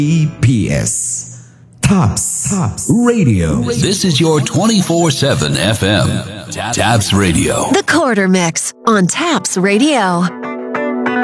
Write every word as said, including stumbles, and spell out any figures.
E P S. Tops. Tops Radio. This is your twenty-four seven F M. Taps Radio. The Quarter Mix on Taps Radio.